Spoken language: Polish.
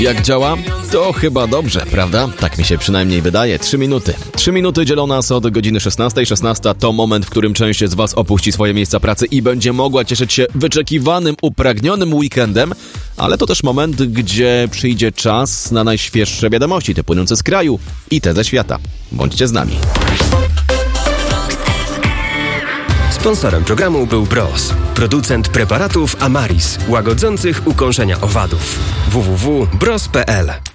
Jak działa? To chyba dobrze, prawda? Tak mi się przynajmniej wydaje. 3 minuty. 3 minuty dzielą nas od godziny 16. 16 to moment, w którym część z Was opuści swoje miejsca pracy i będzie mogła cieszyć się wyczekiwanym, upragnionym weekendem, ale to też moment, gdzie przyjdzie czas na najświeższe wiadomości, te płynące z kraju i te ze świata. Bądźcie z nami. Sponsorem programu był Bros, producent preparatów Amaris, łagodzących ukąszenia owadów. www.bros.pl